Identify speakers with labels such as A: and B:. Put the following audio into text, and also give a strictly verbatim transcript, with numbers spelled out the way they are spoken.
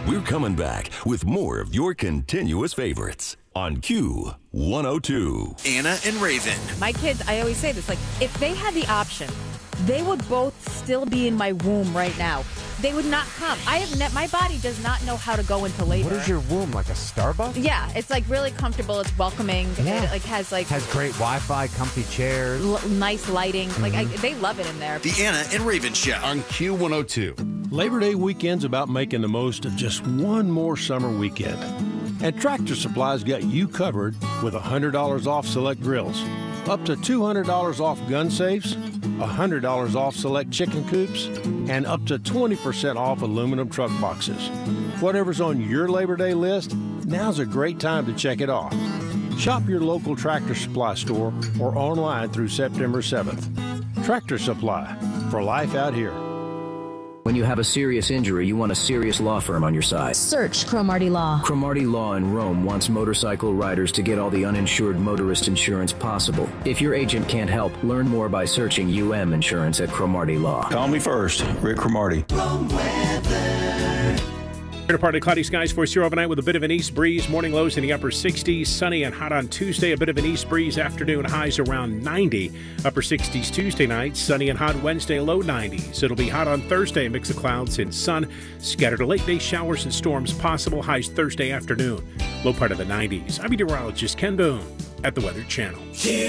A: We're coming back with more of your continuous favorites on Q one oh two.
B: Anna and Raven.
C: My kids, I always say this, like, if they had the option, they would both still be in my womb right now. They would not come. I have ne- my body does not know how to go into labor.
D: What is your womb, like a Starbucks?
C: Yeah, it's like really comfortable. It's welcoming.
D: Yeah.
C: It like has like
D: has great Wi-Fi, comfy chairs,
C: l- nice lighting. Mm-hmm. Like I, they love it in there.
B: The Anna and Raven Show
E: on Q one oh two.
F: Labor Day weekend's about making the most of just one more summer weekend. And Tractor Supply's got you covered with one hundred dollars off select grills, up to two hundred dollars off gun safes, one hundred dollars off select chicken coops, and up to twenty percent off aluminum truck boxes. Whatever's on your Labor Day list, now's a great time to check it off. Shop your local Tractor Supply store or online through September seventh. Tractor Supply, for life out here.
G: When you have a serious injury, you want a serious law firm on your side.
H: Search Cromartie Law.
G: Cromartie Law in Rome wants motorcycle riders to get all the uninsured motorist insurance possible. If your agent can't help, learn more by searching U M Insurance at Cromartie Law.
I: Call me first, Rick Cromartie.
J: Partly cloudy skies for us here overnight with a bit of an east breeze. Morning lows in the upper sixties. Sunny and hot on Tuesday. A bit of an east breeze. Afternoon highs around ninety. Upper sixties Tuesday night. Sunny and hot Wednesday. Low nineties. It'll be hot on Thursday. A mix of clouds and sun. Scattered late day showers and storms possible. Highs Thursday afternoon. Low part of the nineties. I'm meteorologist Ken Boone at the Weather Channel.